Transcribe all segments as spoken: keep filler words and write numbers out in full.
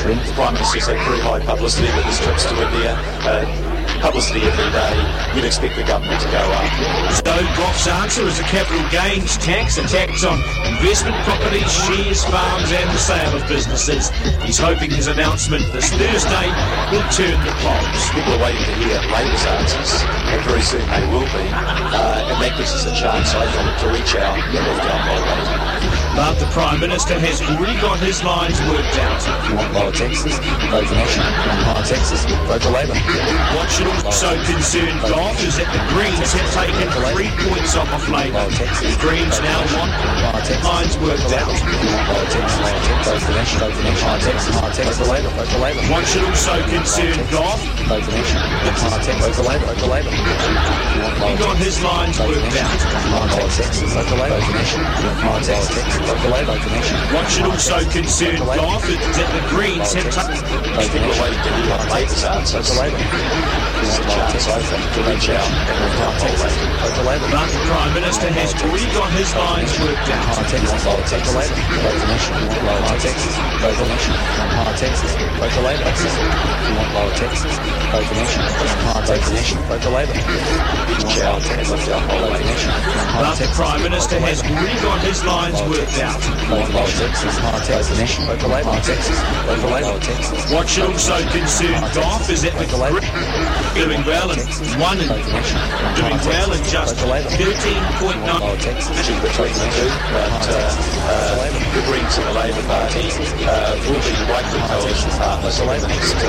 The Prime Minister's had very high publicity with his trips to India. Uh, publicity every day. You'd expect the government to go up. So Goff's answer is a capital gains tax, a tax on investment properties, shares, farms and the sale of businesses. He's hoping his announcement this Thursday will turn the polls. People are waiting to hear Labour's answers, and very soon they will be. Uh, and that gives us a chance, I think, to reach out and move down by Labour. But the Prime Minister has already got his lines worked out. If you want lower taxes, vote for National. If you want higher taxes, vote for Labour. What should also concern Goff is that the Greens have taken three points off of Labour. The Greens now want lines worked out. If you want lower taxes, vote for National. Vote for National. Higher taxes, higher taxes, vote for Labour. Vote for Labour. What should also concern Goff? Vote for National. Higher taxes, vote for Labour. Vote for Labour. He got his lines worked out. Higher taxes, vote for Labour. Vote for National. Higher taxes, vote for Labour. Vote for National. What should also concern Goff is that the Greens have taken... People are waiting to hear Labour's answers. Vote for Labour. This is a chance, I think, to reach out and move down by Labour. Vote for Labour. But the Prime Minister has already got his lines worked out. Higher taxes, lower taxes, vote for National. If you want lower taxes, vote for National. If you want higher taxes, vote for Labour. If you want lower taxes, vote for National. Higher taxes, National. Vote for Labour. Reach out and move down by Labour. But the Prime Minister has already got his lines worked out. Vote for lower taxes, higher taxes, National. Vote for Labour. Taxes, vote for Labour. Taxes. What should also concern Goff is that the Greens doing well and one and doing well and just thirteen point nine. Actually, between the two, but uh, uh, the Greens and the Labour Party uh, will be likely coalition partners over the next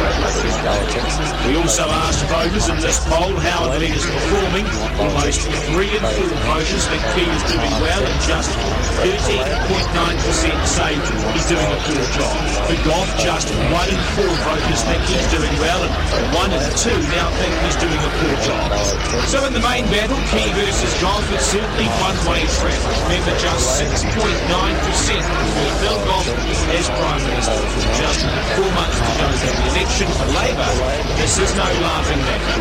uh, We also asked voters in this poll how are the leaders performing. Almost three in four voters think Key is doing well and just thirteen point nine percent say he's doing a poor job. For Goff, just one in four voters think he's doing well and one in two now think he's doing a poor job. So in the main battle, Key versus Goff, it's certainly one-way traffic. Remember, just six point nine percent for Bill Goff as Prime Minister. Just four months to go to the election for Labour. This is no laughing matter.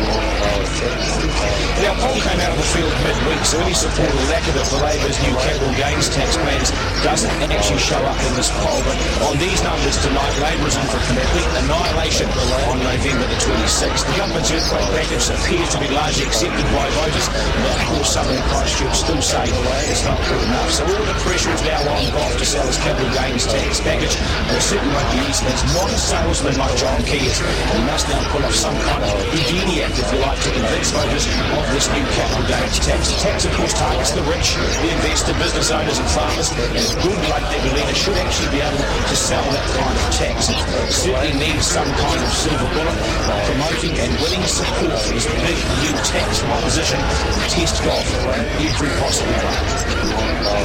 Now, poll came out of the field midweek, so any support or lack of it for Labour's new capital gains tax plans doesn't actually show up in this poll. But on these numbers tonight, Labour is in for complete annihilation on November the twenty-sixth. The government's earthquake package appears to be largely accepted by voters, but of course some in Christchurch still say it's not good enough. So all the pressure is now on Goff to sell his capital gains tax package, and it certainly won't be easy. It's non-salesman like John Key is. He must now pull off some kind of Houdini act, if you like, to convince voters of this new capital gains tax. The tax, of course, targets the rich, the investor, business owners and farmers, and it's good like Debbie Leader should actually be able to sell that kind of tax. It certainly needs some kind of silver bullet, promoting and winning support for this big new tax proposition to test Goff every possible way.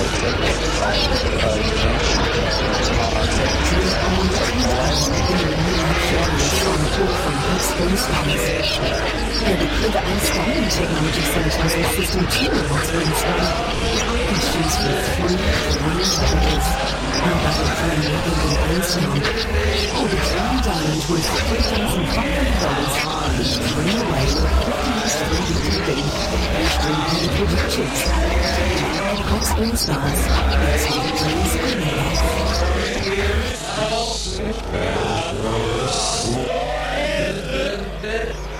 Der Betriebe eines Mining Technology Centers ist System two was Wednesday. Questions with three one vendors. How about the firm making the brainstorm? Or the three diamond worth three thousand five hundred dollars is three away with fifty to be three hundred riches. Hot Spring Stars. It's what dreams are made of.